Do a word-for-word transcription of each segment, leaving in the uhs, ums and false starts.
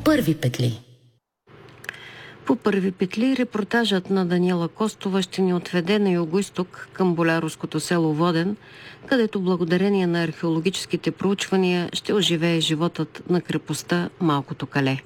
първи петли. По първи петли репортажът на Даниела Костова ще ни отведе на югоизток към болярското село Воден, където благодарение на археологическите проучвания ще оживее животът на крепостта Малкото кале.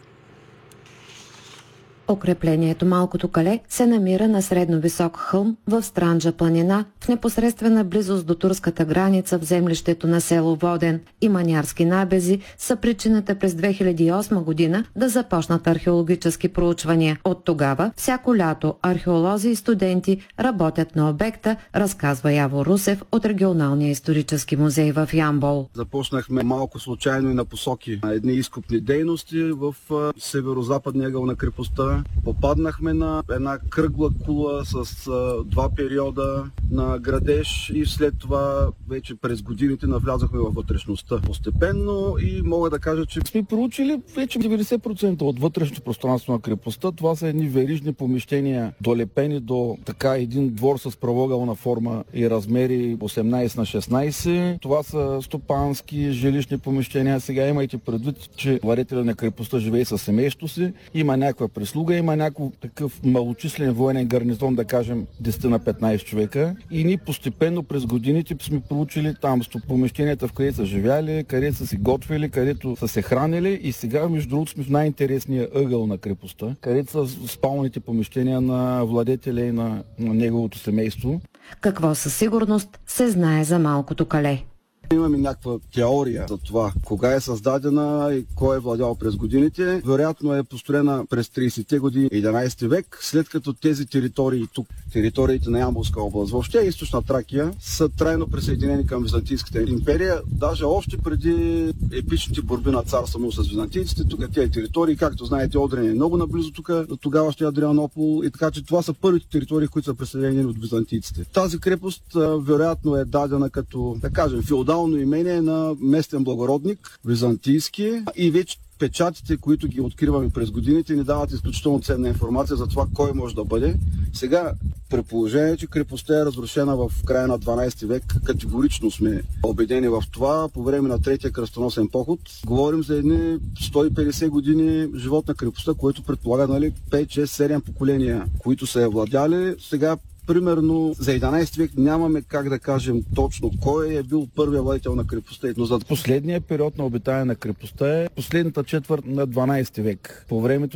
Укреплението Малкото кале се намира на средно висок хълм в Странджа планина, в непосредствена близост до турската граница в землището на село Воден. И манярски набези са причината през две хиляди и осма година да започнат археологически проучвания. От тогава всяко лято археолози и студенти работят на обекта, разказва Яво Русев от Регионалния исторически музей в Ямбол. Започнахме малко случайно и на посоки на едни изкопни дейности в северо-западния ъгъл на крепостта. Попаднахме на една кръгла кула с а, два периода на градеж и след това вече през годините навлязахме във вътрешността постепенно и мога да кажа, че сме проучили вече деветдесет процента от вътрешното пространство на крепостта. Това са едни верижни помещения, долепени до така един двор с правоъгълна форма и размери осемнайсет на шестнайсет. Това са стопански жилищни помещения. Сега имайте предвид, че владетелят на крепостта живее със семейството си, има някаква прислуга, има някакъв такъв малочислен военен гарнизон, да кажем десет на петнайсет човека. И ние постепенно през годините сме проучили там помещенията, в където са живяли, където са си готвили, където са се хранили и сега, между другото, сме в най-интересния ъгъл на крепостта, където са спалните помещения на владетеля и на, на неговото семейство. Какво със сигурност се знае за Малкото кале? Имаме някаква теория за това кога е създадена и кой е владял през годините. Вероятно е построена през трийсетте години единайсети век, след като тези територии тук, териториите на Ямболска област, въобще източна Тракия, са трайно присъединени към Византийската империя. Даже още преди епичните борби на цар Самуил с византийците, тук тези територии, както знаете, Одрин е много наблизо тук, до тогавашния Адрианопол, и така че това са първите територии, които са присъединени от византийците. Тази крепост вероятно е дадена като, да кажем, феодал имение на местен благородник, византийски, и вече печатите, които ги откриваме през годините, ни дават изключително ценна информация за това кой може да бъде. Сега, при положение, че крепостта е разрушена в края на дванайсети век, категорично сме убедени в това, по време на третия кръстоносен поход. Говорим за едни сто и петдесет години живот на крепостта, което предполага, нали, пет, шест, седем поколения, които са я владяли. Сега примерно за единайсети век нямаме как да кажем точно кой е бил първият владетел на крепостта. Но за последния период на обитание на крепостта е последната четвърт на дванайсети век. По времето